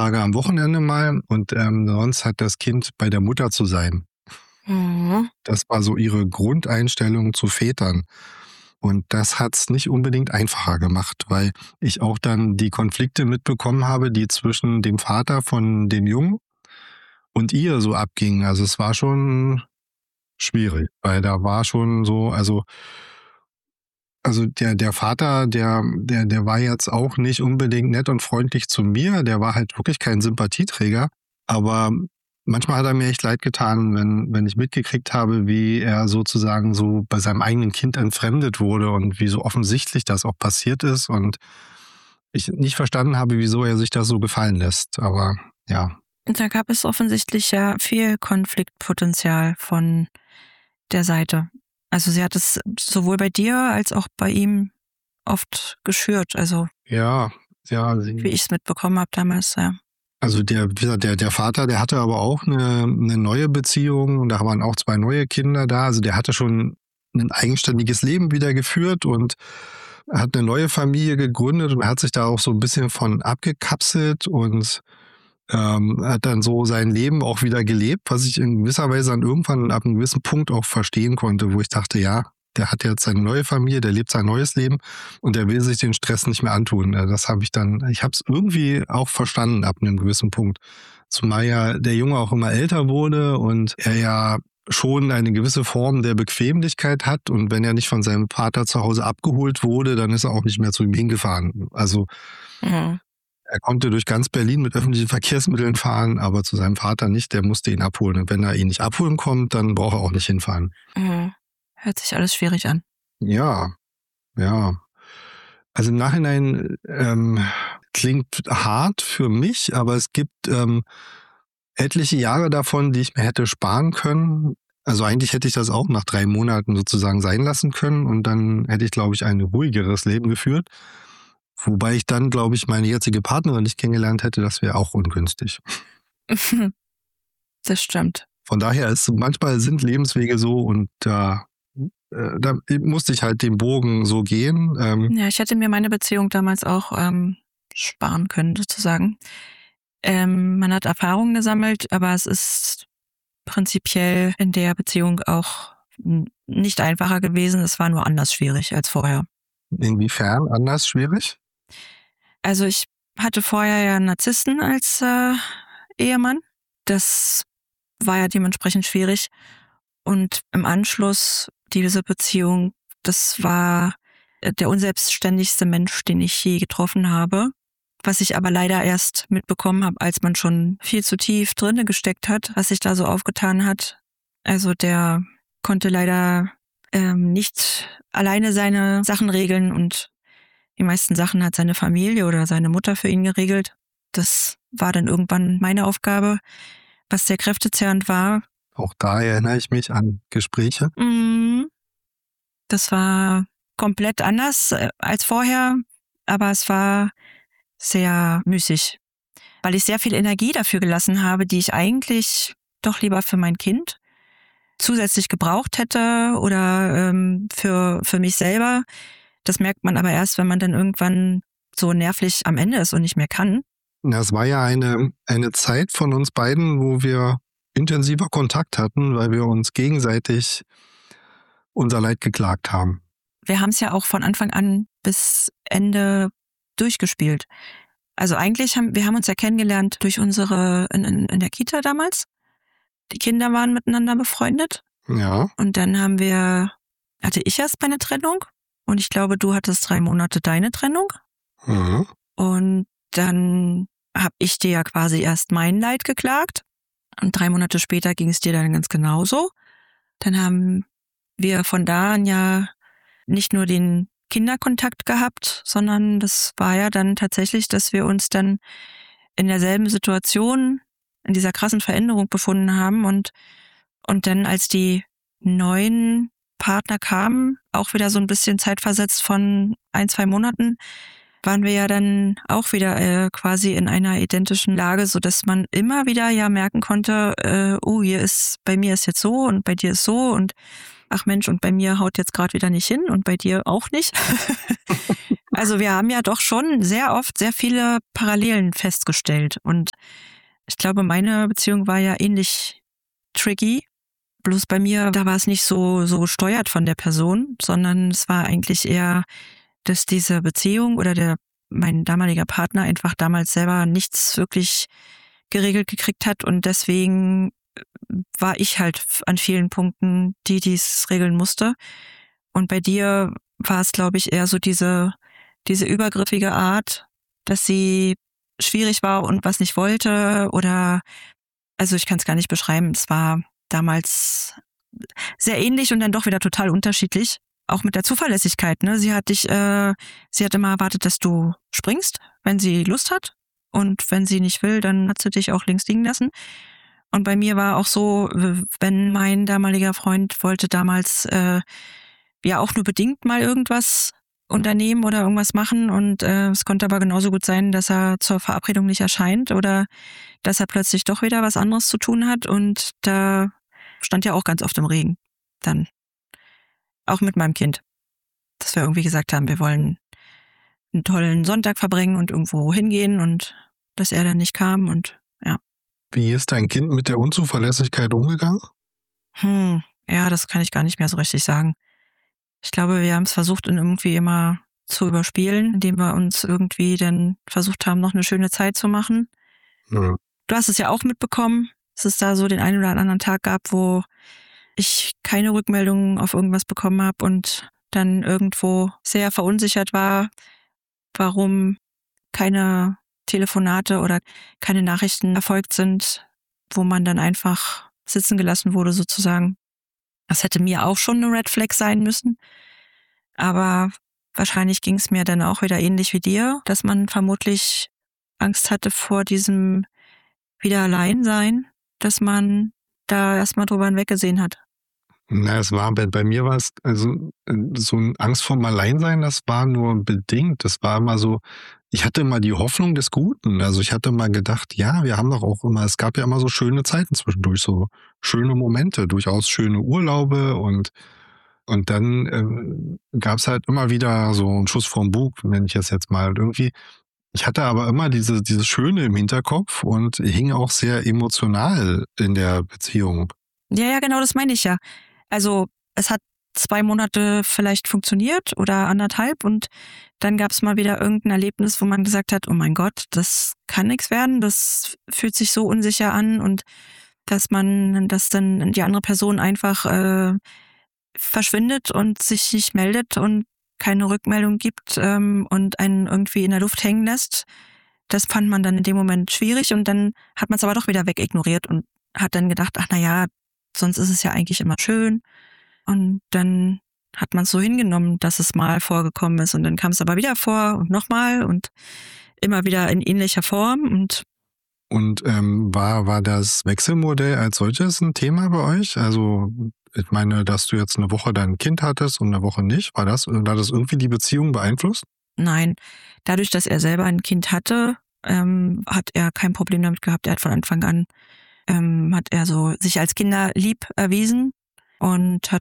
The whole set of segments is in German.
Tage am Wochenende mal und sonst hat das Kind bei der Mutter zu sein. Mhm. Das war so ihre Grundeinstellung zu Vätern. Und das hat's nicht unbedingt einfacher gemacht, weil ich auch dann die Konflikte mitbekommen habe, die zwischen dem Vater von dem Jungen und ihr so abgingen. Also es war schon schwierig, weil da war schon so, also der Vater, der war jetzt auch nicht unbedingt nett und freundlich zu mir. Der war halt wirklich kein Sympathieträger. Aber manchmal hat er mir echt leid getan, wenn ich mitgekriegt habe, wie er sozusagen so bei seinem eigenen Kind entfremdet wurde und wie so offensichtlich das auch passiert ist und ich nicht verstanden habe, wieso er sich das so gefallen lässt. Aber ja. Und da gab es offensichtlich ja viel Konfliktpotenzial von der Seite. Also sie hat es sowohl bei dir als auch bei ihm oft geschürt, also Ja, ja. wie ich es mitbekommen habe damals, ja. Also der Vater, der hatte aber auch eine neue Beziehung und da waren auch 2 neue Kinder da. Also der hatte schon ein eigenständiges Leben wieder geführt und hat eine neue Familie gegründet und hat sich da auch so ein bisschen von abgekapselt und hat dann so sein Leben auch wieder gelebt, was ich in gewisser Weise dann irgendwann ab einem gewissen Punkt auch verstehen konnte, wo ich dachte, ja, der hat jetzt seine neue Familie, der lebt sein neues Leben und der will sich den Stress nicht mehr antun. Das habe ich habe es irgendwie auch verstanden ab einem gewissen Punkt. Zumal ja der Junge auch immer älter wurde und er ja schon eine gewisse Form der Bequemlichkeit hat und wenn er nicht von seinem Vater zu Hause abgeholt wurde, dann ist er auch nicht mehr zu ihm hingefahren. Also Mhm. er konnte durch ganz Berlin mit öffentlichen Verkehrsmitteln fahren, aber zu seinem Vater nicht, der musste ihn abholen. Und wenn er ihn nicht abholen kommt, dann braucht er auch nicht hinfahren. Mhm. Hört sich alles schwierig an. Ja, ja. Also im Nachhinein klingt hart für mich, aber es gibt etliche Jahre davon, die ich mir hätte sparen können. Also eigentlich hätte ich das auch nach 3 Monaten sozusagen sein lassen können und dann hätte ich, glaube ich, ein ruhigeres Leben geführt. Wobei ich dann, glaube ich, meine jetzige Partnerin nicht kennengelernt hätte, das wäre auch ungünstig. Das stimmt. Von daher ist manchmal sind Lebenswege so und da musste ich halt den Bogen so gehen. Ja, ich hätte mir meine Beziehung damals auch sparen können, sozusagen. Man hat Erfahrungen gesammelt, aber es ist prinzipiell in der Beziehung auch nicht einfacher gewesen. Es war nur anders schwierig als vorher. Inwiefern anders schwierig? Also ich hatte vorher ja einen Narzissten als Ehemann. Das war ja dementsprechend schwierig. Und im Anschluss diese Beziehung, das war der unselbstständigste Mensch, den ich je getroffen habe. Was ich aber leider erst mitbekommen habe, als man schon viel zu tief drinne gesteckt hat, was sich da so aufgetan hat. Also der konnte leider nicht alleine seine Sachen regeln und die meisten Sachen hat seine Familie oder seine Mutter für ihn geregelt. Das war dann irgendwann meine Aufgabe, was sehr kräftezehrend war. Auch da erinnere ich mich an Gespräche. Das war komplett anders als vorher, aber es war sehr müßig, weil ich sehr viel Energie dafür gelassen habe, die ich eigentlich doch lieber für mein Kind zusätzlich gebraucht hätte oder für mich selber. Das merkt man aber erst, wenn man dann irgendwann so nervlich am Ende ist und nicht mehr kann. Das war ja eine Zeit von uns beiden, wo wir intensiver Kontakt hatten, weil wir uns gegenseitig unser Leid geklagt haben. Wir haben es ja auch von Anfang an bis Ende durchgespielt. Also eigentlich haben wir uns ja kennengelernt durch unsere in der Kita damals. Die Kinder waren miteinander befreundet. Ja. Und dann hatte ich erst meine Trennung und ich glaube, du hattest 3 Monate deine Trennung. Mhm. Und dann habe ich dir ja quasi erst mein Leid geklagt und 3 Monate später ging es dir dann ganz genauso. Dann haben wir von da an ja nicht nur den Kinderkontakt gehabt, sondern das war ja dann tatsächlich, dass wir uns dann in derselben Situation, in dieser krassen Veränderung befunden haben und dann, als die neuen Partner kamen, auch wieder so ein bisschen zeitversetzt von 1, 2 Monaten, waren wir ja dann auch wieder quasi in einer identischen Lage, so dass man immer wieder ja merken konnte, oh, bei mir ist jetzt so und bei dir ist so und ach Mensch, und bei mir haut jetzt gerade wieder nicht hin und bei dir auch nicht. Also wir haben ja doch schon sehr oft sehr viele Parallelen festgestellt und ich glaube, meine Beziehung war ja ähnlich tricky. Bloß bei mir, da war es nicht so gesteuert von der Person, sondern es war eigentlich eher, dass diese Beziehung oder mein damaliger Partner einfach damals selber nichts wirklich geregelt gekriegt hat und deswegen war ich halt an vielen Punkten die es regeln musste. Und bei dir war es, glaube ich, eher so diese übergriffige Art, dass sie schwierig war und was nicht wollte oder, also ich kann es gar nicht beschreiben. Es war damals sehr ähnlich und dann doch wieder total unterschiedlich. Auch mit der Zuverlässigkeit, ne? Sie hat immer erwartet, dass du springst, wenn sie Lust hat. Und wenn sie nicht will, dann hat sie dich auch links liegen lassen. Und bei mir war auch so, wenn mein damaliger Freund wollte damals ja auch nur bedingt mal irgendwas unternehmen oder irgendwas machen und es konnte aber genauso gut sein, dass er zur Verabredung nicht erscheint oder dass er plötzlich doch wieder was anderes zu tun hat und da stand ja auch ganz oft im Regen. Dann auch mit meinem Kind, dass wir irgendwie gesagt haben, wir wollen einen tollen Sonntag verbringen und irgendwo hingehen und dass er dann nicht kam und ja. Wie ist dein Kind mit der Unzuverlässigkeit umgegangen? Ja, das kann ich gar nicht mehr so richtig sagen. Ich glaube, wir haben es versucht, ihn irgendwie immer zu überspielen, indem wir uns irgendwie dann versucht haben, noch eine schöne Zeit zu machen. Ja. Du hast es ja auch mitbekommen, dass es da so den einen oder anderen Tag gab, wo ich keine Rückmeldungen auf irgendwas bekommen habe und dann irgendwo sehr verunsichert war, warum keine Telefonate oder keine Nachrichten erfolgt sind, wo man dann einfach sitzen gelassen wurde sozusagen. Das hätte mir auch schon eine Red Flag sein müssen. Aber wahrscheinlich ging es mir dann auch wieder ähnlich wie dir, dass man vermutlich Angst hatte vor diesem wieder allein sein, dass man da erstmal drüber hinweggesehen hat. Na, bei mir war es, also so eine Angst vorm Alleinsein, das war nur bedingt. Das war immer so, ich hatte immer die Hoffnung des Guten. Also ich hatte immer gedacht, ja, wir haben doch auch immer, es gab ja immer so schöne Zeiten zwischendurch, so schöne Momente, durchaus schöne Urlaube und dann gab es halt immer wieder so einen Schuss vorm Bug, nenne ich es jetzt mal. Und irgendwie, ich hatte aber immer dieses Schöne im Hinterkopf und hing auch sehr emotional in der Beziehung. Ja, genau, das meine ich ja. Also es hat 2 Monate vielleicht funktioniert oder 1,5 und dann gab es mal wieder irgendein Erlebnis, wo man gesagt hat, oh mein Gott, das kann nichts werden, das fühlt sich so unsicher an und dass dann die andere Person einfach verschwindet und sich nicht meldet und keine Rückmeldung gibt und einen irgendwie in der Luft hängen lässt. Das fand man dann in dem Moment schwierig und dann hat man es aber doch wieder wegignoriert und hat dann gedacht, ach naja, sonst ist es ja eigentlich immer schön. Und dann hat man es so hingenommen, dass es mal vorgekommen ist und dann kam es aber wieder vor und nochmal und immer wieder in ähnlicher Form Und war das Wechselmodell als solches ein Thema bei euch? Also ich meine, dass du jetzt eine Woche dein Kind hattest und eine Woche nicht. Hat das irgendwie die Beziehung beeinflusst? nein, dadurch, dass er selber ein Kind hatte, hat er kein Problem damit gehabt. Er hat von Anfang an hat er so sich als kinderlieb erwiesen und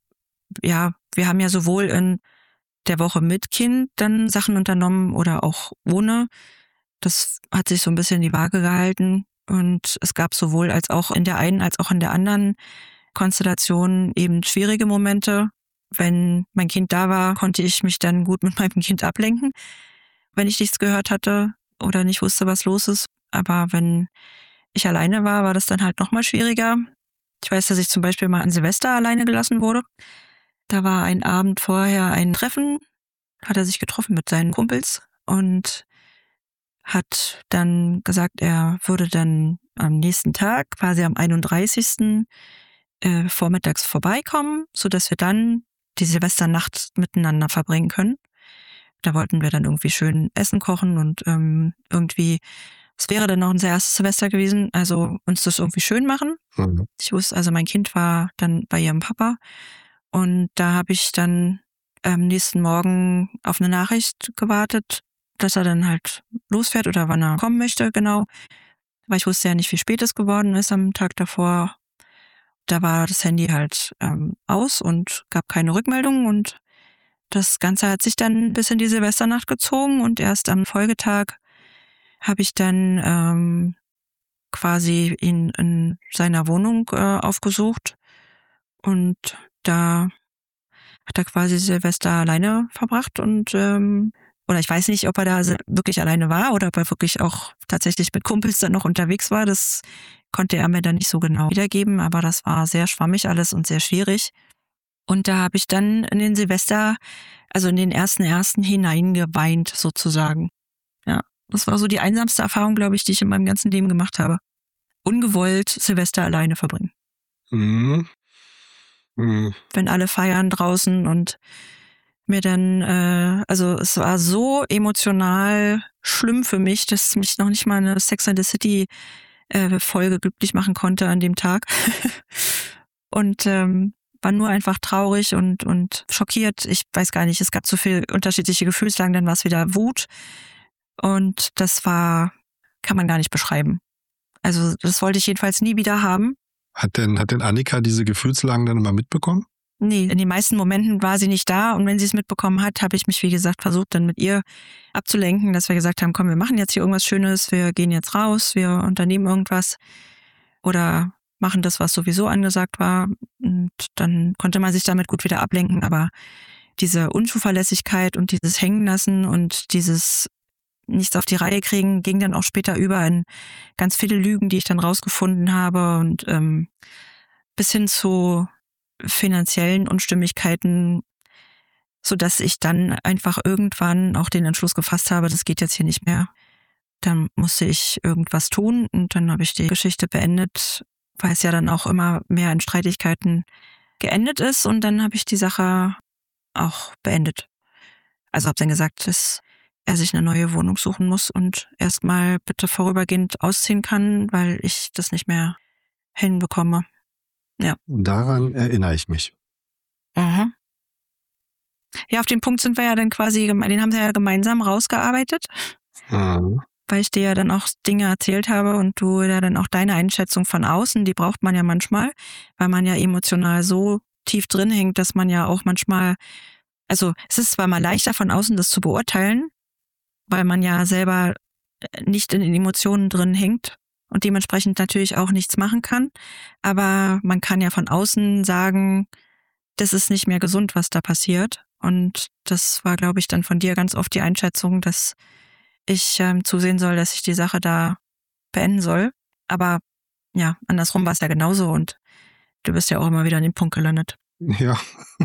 wir haben ja sowohl in der Woche mit Kind dann Sachen unternommen oder auch ohne. Das hat sich so ein bisschen die Waage gehalten und es gab sowohl als auch in der einen als auch in der anderen Konstellation eben schwierige Momente. Wenn mein Kind da war, konnte ich mich dann gut mit meinem Kind ablenken, wenn ich nichts gehört hatte oder nicht wusste, was los ist. Aber wenn ich alleine war, war das dann halt nochmal schwieriger. Ich weiß, dass ich zum Beispiel mal an Silvester alleine gelassen wurde. Da war ein Abend vorher ein Treffen, hat er sich getroffen mit seinen Kumpels und hat dann gesagt, er würde dann am nächsten Tag, quasi am 31. Vormittags vorbeikommen, sodass wir dann die Silvesternacht miteinander verbringen können. Da wollten wir dann irgendwie schön Essen kochen und irgendwie, es wäre dann noch unser erstes Silvester gewesen, also uns das irgendwie schön machen. Mhm. Ich wusste, also mein Kind war dann bei ihrem Papa und da habe ich dann am nächsten Morgen auf eine Nachricht gewartet dass er dann halt losfährt oder wann er kommen möchte, genau. Weil ich wusste ja nicht, wie spät es geworden ist am Tag davor. Da war das Handy halt aus und gab keine Rückmeldung und das Ganze hat sich dann bis in die Silvesternacht gezogen und erst am Folgetag habe ich dann quasi ihn in seiner Wohnung aufgesucht und da hat er quasi Silvester alleine verbracht und oder ich weiß nicht, ob er da wirklich alleine war oder ob er wirklich auch tatsächlich mit Kumpels dann noch unterwegs war. Das konnte er mir dann nicht so genau wiedergeben, aber das war sehr schwammig alles und sehr schwierig. Und da habe ich dann in den Silvester, also in den ersten hineingeweint sozusagen. Ja, das war so die einsamste Erfahrung, glaube ich, die ich in meinem ganzen Leben gemacht habe. Ungewollt Silvester alleine verbringen. Mhm. Mhm. Wenn alle feiern draußen und mir dann, also es war so emotional schlimm für mich, dass mich noch nicht mal eine Sex and the City Folge glücklich machen konnte an dem Tag. Und war nur einfach traurig und schockiert. Ich weiß gar nicht, es gab so viele unterschiedliche Gefühlslagen, dann war es wieder Wut. Und das kann man gar nicht beschreiben. Also das wollte ich jedenfalls nie wieder haben. Hat denn Annika diese Gefühlslagen dann immer mitbekommen? Nee, in den meisten Momenten war sie nicht da und wenn sie es mitbekommen hat, habe ich mich, wie gesagt, versucht dann mit ihr abzulenken, dass wir gesagt haben, komm, wir machen jetzt hier irgendwas Schönes, wir gehen jetzt raus, wir unternehmen irgendwas oder machen das, was sowieso angesagt war und dann konnte man sich damit gut wieder ablenken, aber diese Unzuverlässigkeit und dieses Hängenlassen und dieses nichts auf die Reihe kriegen, ging dann auch später über in ganz viele Lügen, die ich dann rausgefunden habe und bis hin zu finanziellen Unstimmigkeiten, sodass ich dann einfach irgendwann auch den Entschluss gefasst habe, das geht jetzt hier nicht mehr. Dann musste ich irgendwas tun und dann habe ich die Geschichte beendet, weil es ja dann auch immer mehr in Streitigkeiten geendet ist und dann habe ich die Sache auch beendet. Also habe dann gesagt, dass er sich eine neue Wohnung suchen muss und erstmal bitte vorübergehend ausziehen kann, weil ich das nicht mehr hinbekomme. Ja. Daran erinnere ich mich. Mhm. Ja, auf den Punkt sind wir ja dann quasi, den haben sie ja gemeinsam rausgearbeitet, weil ich dir ja dann auch Dinge erzählt habe und du ja dann auch deine Einschätzung von außen, die braucht man ja manchmal, weil man ja emotional so tief drin hängt, dass man ja auch manchmal, also es ist zwar mal leichter von außen das zu beurteilen, weil man ja selber nicht in den Emotionen drin hängt und dementsprechend natürlich auch nichts machen kann. Aber man kann ja von außen sagen, das ist nicht mehr gesund, was da passiert. Und das war, glaube ich, dann von dir ganz oft die Einschätzung, dass ich zusehen soll, dass ich die Sache da beenden soll. Aber ja, andersrum war es ja genauso und du bist ja auch immer wieder an den Punkt gelandet. Ja,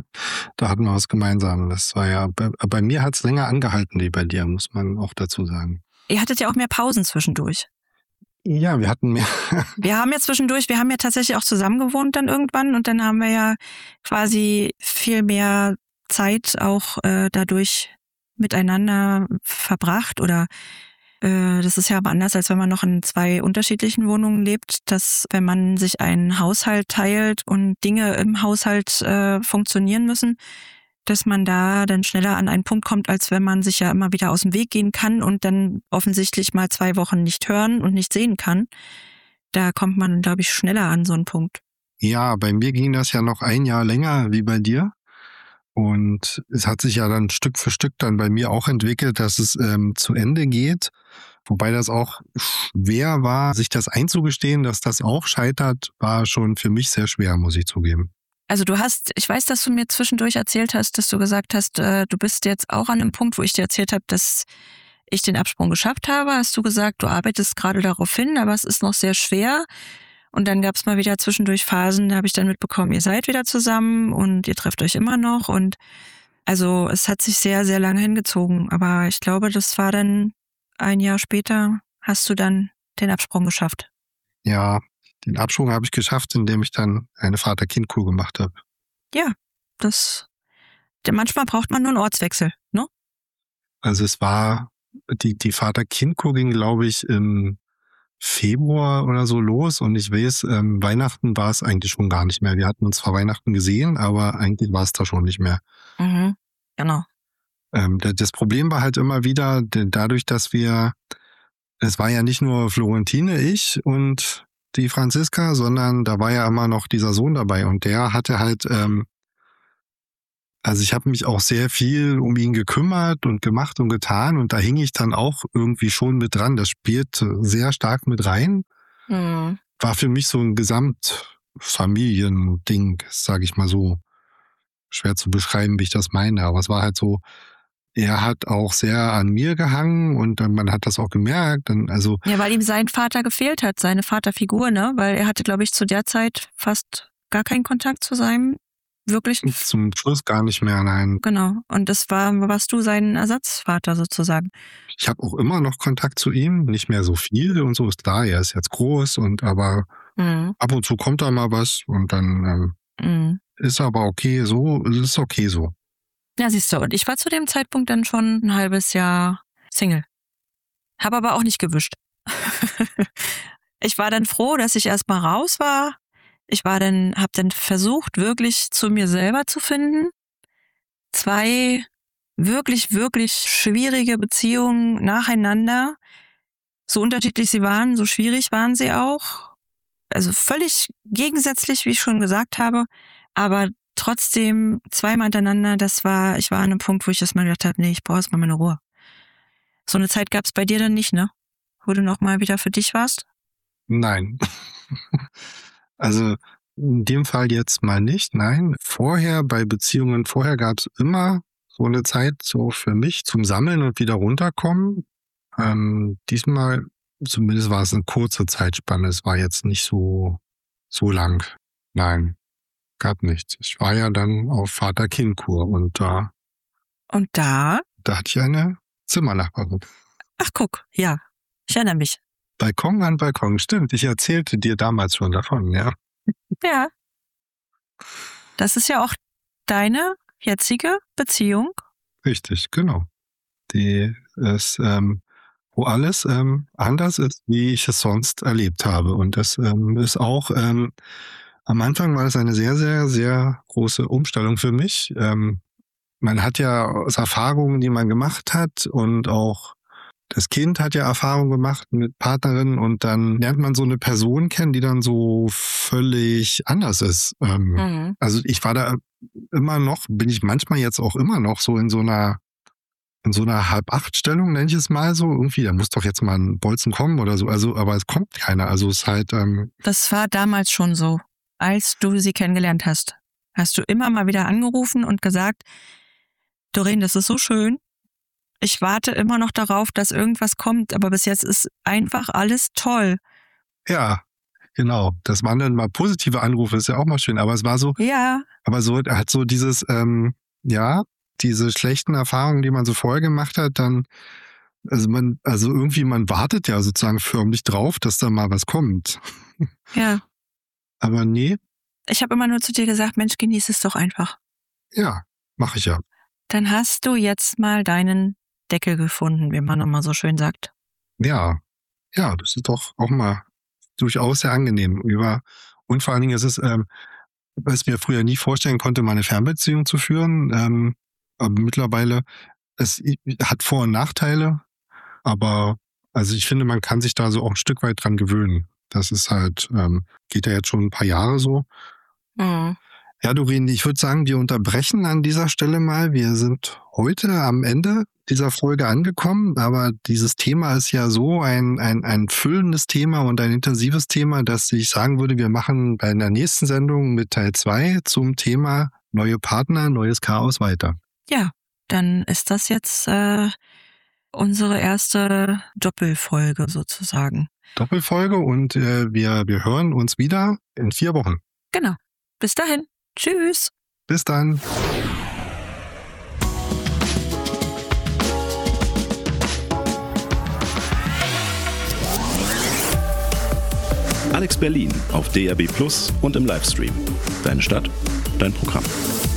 da hatten wir was gemeinsam. Das war ja, bei mir hat es länger angehalten wie bei dir, muss man auch dazu sagen. Ihr hattet ja auch mehr Pausen zwischendurch. Ja, wir hatten mehr. Wir haben ja tatsächlich auch zusammen gewohnt dann irgendwann und dann haben wir ja quasi viel mehr Zeit auch dadurch miteinander verbracht oder das ist ja aber anders, als wenn man noch in 2 unterschiedlichen Wohnungen lebt, dass wenn man sich einen Haushalt teilt und Dinge im Haushalt funktionieren müssen, dass man da dann schneller an einen Punkt kommt, als wenn man sich ja immer wieder aus dem Weg gehen kann und dann offensichtlich mal 2 Wochen nicht hören und nicht sehen kann. Da kommt man, glaube ich, schneller an so einen Punkt. Ja, bei mir ging das ja noch 1 Jahr länger wie bei dir. Und es hat sich ja dann Stück für Stück dann bei mir auch entwickelt, dass es zu Ende geht. Wobei das auch schwer war, sich das einzugestehen, dass das auch scheitert, war schon für mich sehr schwer, muss ich zugeben. Also ich weiß, dass du mir zwischendurch erzählt hast, dass du gesagt hast, du bist jetzt auch an einem Punkt, wo ich dir erzählt habe, dass ich den Absprung geschafft habe. Hast du gesagt, du arbeitest gerade darauf hin, aber es ist noch sehr schwer. Und dann gab es mal wieder zwischendurch Phasen, da habe ich dann mitbekommen, ihr seid wieder zusammen und ihr trefft euch immer noch. Und also es hat sich sehr, sehr lange hingezogen. Aber ich glaube, das war dann 1 Jahr später, hast du dann den Absprung geschafft. Ja, den Absprung habe ich geschafft, indem ich dann eine Vater-Kind-Kur gemacht habe. Ja, manchmal braucht man nur einen Ortswechsel, ne? Also es war, die Vater-Kind-Kur ging, glaube ich, im Februar oder so los und ich weiß, Weihnachten war es eigentlich schon gar nicht mehr. Wir hatten uns zwar Weihnachten gesehen, aber eigentlich war es da schon nicht mehr. Mhm, genau. Das Problem war halt immer wieder, dadurch, dass es war ja nicht nur Florentine, ich und die Franziska, sondern da war ja immer noch dieser Sohn dabei und der hatte halt, also ich habe mich auch sehr viel um ihn gekümmert und gemacht und getan und da hing ich dann auch irgendwie schon mit dran. Das spielt sehr stark mit rein. Mhm. War für mich so ein Gesamtfamiliending, sage ich mal so. Schwer zu beschreiben, wie ich das meine, aber es war halt so, er hat auch sehr an mir gehangen und man hat das auch gemerkt. Also Ja, weil ihm sein Vater gefehlt hat, seine Vaterfigur, ne? Weil er hatte, glaube ich, zu der Zeit fast gar keinen Kontakt zu seinem wirklichen. Zum Schluss gar nicht mehr, nein. Genau. Und warst du sein Ersatzvater sozusagen. Ich habe auch immer noch Kontakt zu ihm, nicht mehr so viel und so ist klar, er ist jetzt groß aber ab und zu kommt da mal was und dann ist aber okay so, es ist okay so. Ja, siehst du, und ich war zu dem Zeitpunkt dann schon ein halbes Jahr Single. Hab aber auch nicht gewischt. Ich war dann froh, dass ich erstmal raus war. Hab dann versucht, wirklich zu mir selber zu finden. 2 wirklich, wirklich schwierige Beziehungen nacheinander. So unterschiedlich sie waren, so schwierig waren sie auch. Also völlig gegensätzlich, wie ich schon gesagt habe. Aber trotzdem 2-mal hintereinander, ich war an einem Punkt, wo ich erstmal gedacht habe, nee, ich brauche erstmal meine Ruhe. So eine Zeit gab's bei dir dann nicht, ne? Wo du nochmal wieder für dich warst? Nein. Also in dem Fall jetzt mal nicht, nein. Bei Beziehungen gab es immer so eine Zeit so für mich zum Sammeln und wieder runterkommen. Diesmal, zumindest war es eine kurze Zeitspanne, es war jetzt nicht so lang. Nein, gab nichts. Ich war ja dann auf Vater-Kind-Kur und da hatte ich eine Zimmernachbarin. Ach guck, ja, ich erinnere mich. Balkon an Balkon, stimmt. Ich erzählte dir damals schon davon, ja. Ja. Das ist ja auch deine jetzige Beziehung. Richtig, genau. Die ist, wo alles anders ist, wie ich es sonst erlebt habe. Und das ist auch, am Anfang war es eine sehr, sehr, sehr große Umstellung für mich. Man hat ja aus Erfahrungen, die man gemacht hat und auch das Kind hat ja Erfahrung gemacht mit Partnerinnen und dann lernt man so eine Person kennen, die dann so völlig anders ist. Also ich war da bin ich manchmal jetzt auch immer noch so in so einer Halb-8-Stellung, nenne ich es mal so. Irgendwie, da muss doch jetzt mal ein Bolzen kommen oder so. Also, aber es kommt keiner. Also es ist halt. Das war damals schon so. Als du sie kennengelernt hast, hast du immer mal wieder angerufen und gesagt, Doreen, das ist so schön. Ich warte immer noch darauf, dass irgendwas kommt, aber bis jetzt ist einfach alles toll. Ja, genau. Das waren dann mal positive Anrufe, ist ja auch mal schön. Aber es war so. Ja. Aber so hat so dieses, diese schlechten Erfahrungen, die man so vorher gemacht hat, dann, man wartet ja sozusagen förmlich drauf, dass da mal was kommt. Ja. Aber nee. Ich habe immer nur zu dir gesagt, Mensch, genieß es doch einfach. Ja, mache ich ja. Dann hast du jetzt mal deinen Deckel gefunden, wie man immer so schön sagt. Ja, das ist doch auch mal durchaus sehr angenehm. Und vor allen Dingen ist es, was ich mir früher nie vorstellen konnte, mal eine Fernbeziehung zu führen. Aber mittlerweile, es hat Vor- und Nachteile, aber also ich finde, man kann sich da so auch ein Stück weit dran gewöhnen. Das ist halt, geht ja jetzt schon ein paar Jahre so. Mhm. Ja, Doreen, ich würde sagen, wir unterbrechen an dieser Stelle mal. Wir sind heute am Ende dieser Folge angekommen, aber dieses Thema ist ja so ein füllendes Thema und ein intensives Thema, dass ich sagen würde, wir machen bei der nächsten Sendung mit Teil 2 zum Thema neue Partner, neues Chaos weiter. Ja, dann ist das jetzt unsere erste Doppelfolge sozusagen. Doppelfolge und wir hören uns wieder in 4 Wochen. Genau. Bis dahin. Tschüss. Bis dann. Alex Berlin auf DRB+ und im Livestream. Deine Stadt, dein Programm.